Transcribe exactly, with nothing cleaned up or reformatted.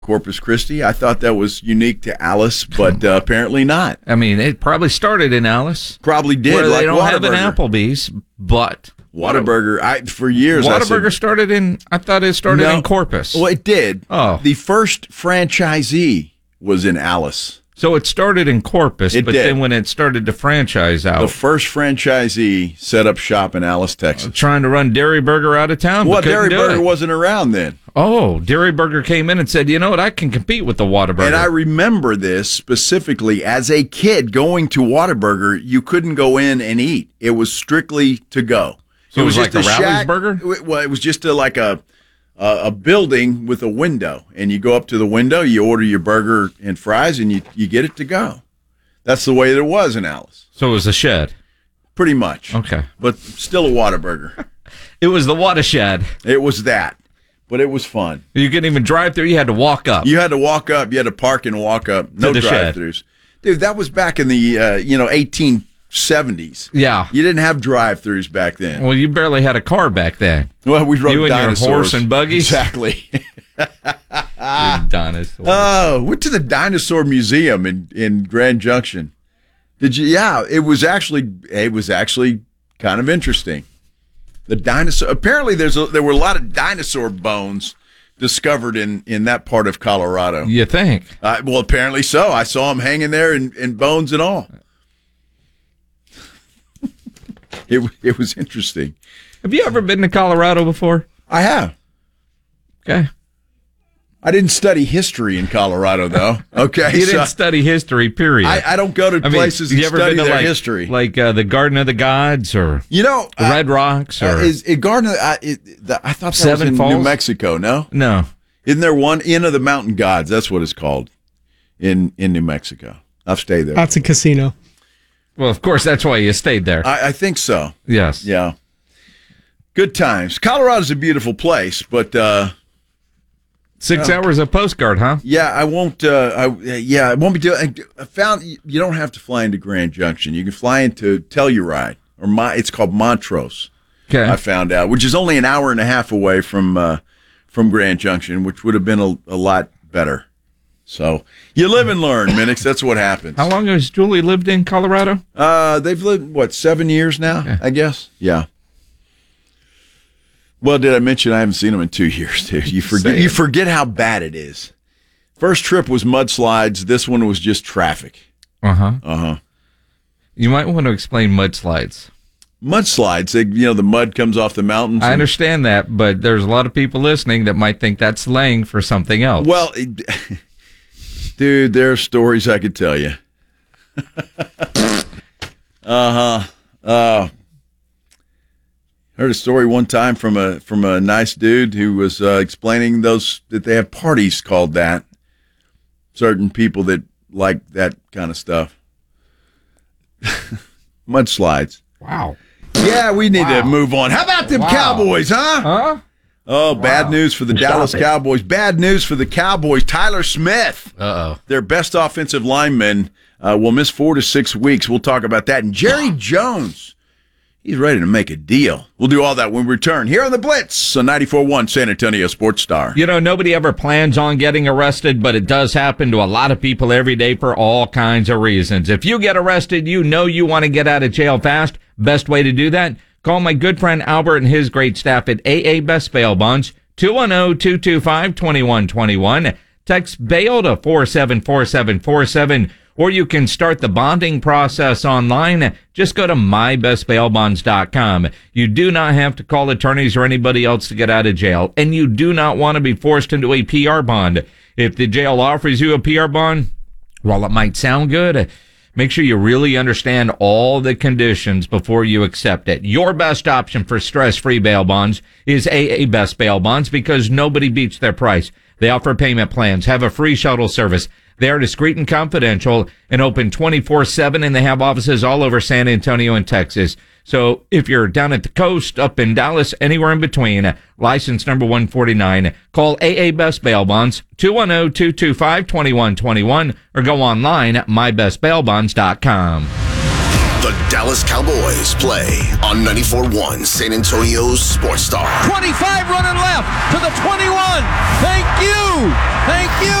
Corpus Christi. I thought that was unique to Alice, but uh, apparently not. I mean, it probably started in Alice. Probably did. Where like they don't have an Whataburger. Applebee's, but Whataburger. I for years. I Whataburger said, started in. I thought it started No. in Corpus. Well, it did. Oh. The first franchisee was in Alice. So it started in Corpus, It but did. then when it started to franchise out, The first franchisee set up shop in Alice, Texas. trying to run Dairy Burger out of town. Well, but couldn't Dairy do Burger it. wasn't around then. Oh, Dairy Burger came in and said, you know what, I can compete with the Whataburger. And I remember this specifically as a kid going to Whataburger, you couldn't go in and eat. It was strictly to go. So it was like just a Rally's shack- Burger? it- Well, it was just a, like a, a a building with a window. And you go up to the window, you order your burger and fries, and you, you get it to go. That's the way it was in Alice. So it was a shed. Pretty much. Okay. But still a Whataburger. It was the Watershed. It was that. But it was fun. You couldn't even drive through. You had to walk up. You had to walk up. You had to park and walk up. No the shed. drive-throughs. Dude, that was back in the, uh, you know, eighteen seventies. Yeah. You didn't have drive-throughs back then. Well, you barely had a car back then. Well, we rode You and your dinosaurs. horse and buggies? Exactly. You dinosaur. Oh, went to the Dinosaur Museum in, in Grand Junction. Did you? Yeah, it was actually it was actually kind of interesting. The dinosaur. Apparently, there's a, there were a lot of dinosaur bones discovered in, in that part of Colorado. You think? Uh, well, apparently so. I saw them hanging there in, in bones and all. it it was interesting. Have you ever been to Colorado before? I have. Okay. I didn't study history in Colorado, though. Okay, You so didn't study history, period. I, I don't go to I mean, places and you ever study been to their like, history. like uh, the Garden of the Gods or You know, the uh, Red Rocks or uh, is it Garden? Of, uh, it, the, I thought that Seven was in Falls? New Mexico. No, no? isn't there one Inn of the Mountain Gods? That's what it's called in in New Mexico. I've stayed there. That's a casino. Well, of course, that's why you stayed there. I, I think so. yes. Yeah, good times. Colorado's a beautiful place, but uh, Six hours of postcard, huh? yeah, I won't. Uh, I, yeah, I won't be doing. I found you don't have to fly into Grand Junction. You can fly into Telluride or my. It's called Montrose. Okay. I found out, which is only an hour and a half away from uh, from Grand Junction, which would have been a, a lot better. So you live and learn, Minix. That's what happens. How long has Julie lived in Colorado? Uh, they've lived what seven years now, Yeah. I guess. Yeah. Well, did I mention I haven't seen them in two years, dude? You forget. Say You it. forget how bad it is. First trip was mudslides. This one was just traffic. Uh huh. Uh huh. You might want to explain mudslides. Mudslides. They, you know, the mud comes off the mountains. I and- understand that, but there's a lot of people listening that might think that's slang for something else. Well, it- dude, there are stories I could tell you. uh huh. Uh, heard a story one time from a from a nice dude who was uh, explaining those that they have parties called that. Certain people that like that kind of stuff. Mudslides. wow. Yeah, we need Wow. to move on. How about them Wow. Cowboys, huh? Huh? Oh, bad news for the Dallas Cowboys. Bad news for the Cowboys. Tyler Smith, Uh oh. their best offensive lineman, uh, will miss four to six weeks. We'll talk about that. And Jerry Jones, he's ready to make a deal. We'll do all that when we return here on the Blitz on ninety-four point one San Antonio Sports Star. You know, nobody ever plans on getting arrested, but it does happen to a lot of people every day for all kinds of reasons. If you get arrested, you know you want to get out of jail fast. Best way to do that? Call my good friend Albert and his great staff at A A Best Bail Bonds, two one zero, two two five, two one two one. Text bail to four seven four seven four seven, or you can start the bonding process online. Just go to my best bail bonds dot com. You do not have to call attorneys or anybody else to get out of jail, and you do not want to be forced into a P R bond. If the jail offers you a P R bond, while it might sound good, make sure you really understand all the conditions before you accept it. Your best option for stress-free bail bonds is A A Best Bail Bonds because nobody beats their price. They offer payment plans, have a free shuttle service. They are discreet and confidential and open twenty-four seven, and they have offices all over San Antonio and Texas. So if you're down at the coast, up in Dallas, anywhere in between, license number one forty-nine, call A A Best Bail Bonds, two one zero, two two five, two one two one, or go online at my best bail bonds dot com. The Dallas Cowboys play on ninety-four point one San Antonio's Sports Star. twenty-five running left to the twenty-one. Thank you. Thank you.